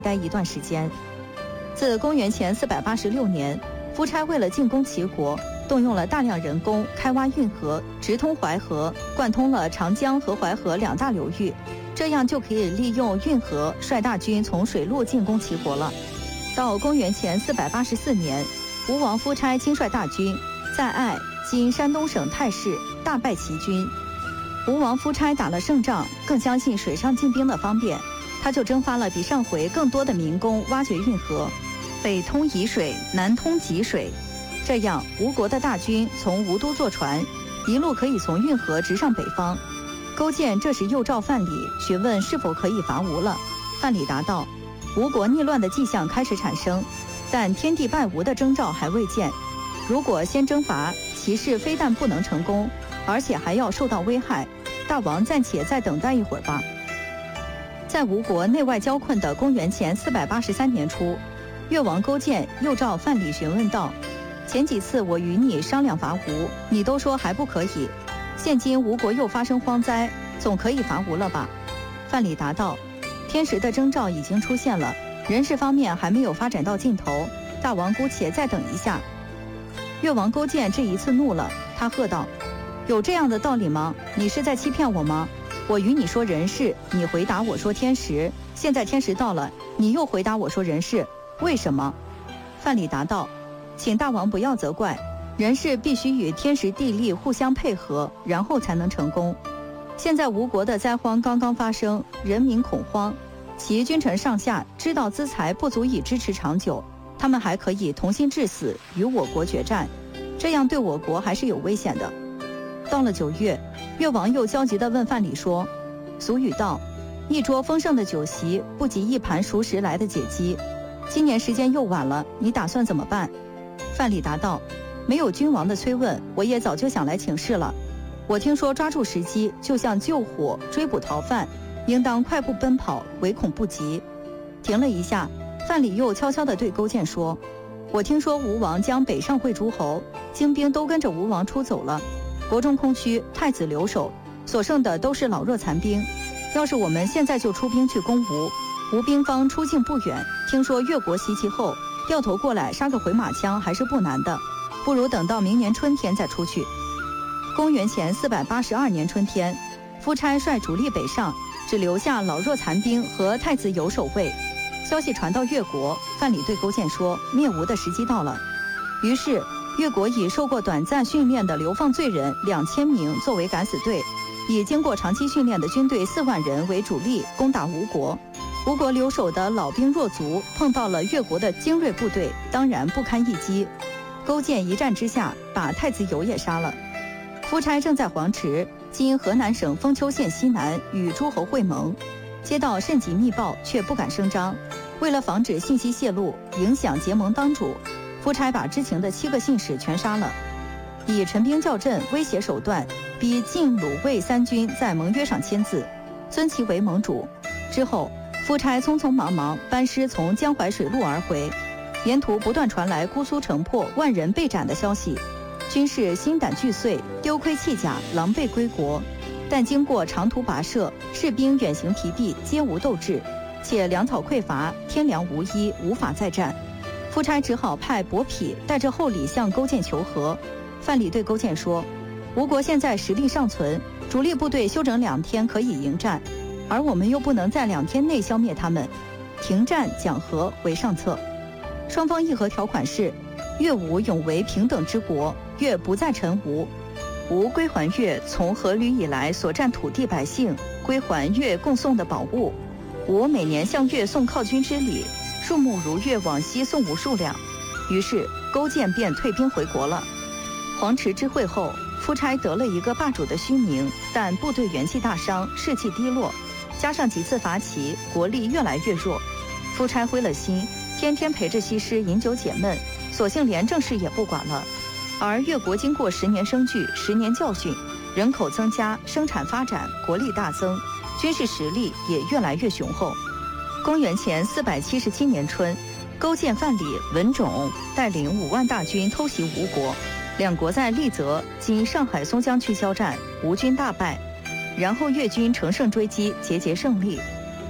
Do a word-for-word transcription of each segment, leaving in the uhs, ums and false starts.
待一段时间。自公元前四百八十六年，夫差为了进攻齐国，动用了大量人工，开挖运河，直通淮河，贯通了长江和淮河两大流域，这样就可以利用运河率大军从水路进攻齐国了。到公元前四百八十四年，吴王夫差亲率大军在艾（今山东省太市）大败齐军。吴王夫差打了胜仗，更相信水上进兵的方便，他就征发了比上回更多的民工，挖掘运河，北通沂水，南通济水。这样，吴国的大军从吴都坐船，一路可以从运河直上北方。勾践这时又召范蠡，询问是否可以伐吴了。范蠡答道：吴国逆乱的迹象开始产生，但天地败吴的征兆还未见。如果先征伐，其事非但不能成功，而且还要受到危害。大王暂且再等待一会儿吧。在吴国内外交困的公元前四百八十三年初，越王勾践又召范蠡询问道：前几次我与你商量伐吴，你都说还不可以，现今吴国又发生荒灾，总可以伐吴了吧？范蠡答道：天时的征兆已经出现了，人事方面还没有发展到尽头，大王姑且再等一下。越王勾践这一次怒了，他喝道：有这样的道理吗？你是在欺骗我吗？我与你说人事，你回答我说天时，现在天时到了，你又回答我说人事，为什么？范蠡答道：请大王不要责怪，人事必须与天时地利互相配合，然后才能成功。现在吴国的灾荒刚刚发生，人民恐慌，其君臣上下知道资财不足以支持长久，他们还可以同心致死，与我国决战，这样对我国还是有危险的。到了九月，越王又焦急地问范蠡说：俗语道，一桌丰盛的酒席不及一盘熟食来的解饥，今年时间又晚了，你打算怎么办？范蠡答道：没有君王的催问，我也早就想来请示了。我听说抓住时机就像救火追捕逃犯，应当快步奔跑，唯恐不及。停了一下，范蠡又悄悄地对勾践说：我听说吴王将北上会诸侯，精兵都跟着吴王出走了，国中空虚，太子留守，所剩的都是老弱残兵。要是我们现在就出兵去攻吴，吴兵方出境不远，听说越国袭击后，掉头过来杀个回马枪还是不难的，不如等到明年春天再出去。公元前四百八十二年春天，夫差率主力北上，只留下老弱残兵和太子有守卫。消息传到越国，范蠡对勾践说：灭吴的时机到了。于是越国以受过短暂训练的流放罪人两千名作为敢死队，以经过长期训练的军队四万人为主力攻打吴国。吴国留守的老兵弱卒碰到了越国的精锐部队，当然不堪一击。勾践一战之下，把太子友也杀了。夫差正在黄池（今河南省封丘县西南）与诸侯会盟，接到甚急密报，却不敢声张。为了防止信息泄露，影响结盟当主，夫差把知情的七个信使全杀了，以陈兵校阵、威胁手段，逼晋、鲁、卫三军在盟约上签字，尊其为盟主。之后，夫差匆匆忙忙班师从江淮水路而回，沿途不断传来姑苏城破、万人被斩的消息，军士心胆俱碎，丢盔弃甲，狼狈归国。但经过长途跋涉，士兵远行疲弊，皆无斗志，且粮草匮乏，天粮无依，无法再战。夫差只好派伯嚭带着厚礼向勾践求和。范蠡对勾践说：吴国现在实力尚存，主力部队休整两天可以迎战，而我们又不能在两天内消灭他们，停战讲和为上策。双方议和条款是：越吴永为平等之国，越不再臣吴，吴归还越从阖闾以来所占土地百姓，归还越供送的宝物。吴每年向越送犒军之礼，数目如越往昔送吴数量。于是勾践便退兵回国了。黄池之会后，夫差得了一个霸主的虚名，但部队元气大伤，士气低落，加上几次伐齐，国力越来越弱。夫差灰了心，天天陪着西施饮酒解闷，索性连政事也不管了。而越国经过十年生聚，十年教训，人口增加，生产发展，国力大增，军事实力也越来越雄厚。公元前四百七十七年春，勾践、范蠡、文种带领五万大军偷袭吴国，两国在利泽（今上海松江区）交战，吴军大败。然后越军乘胜追击，节节胜利。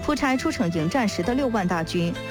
夫差出城迎战时的六万大军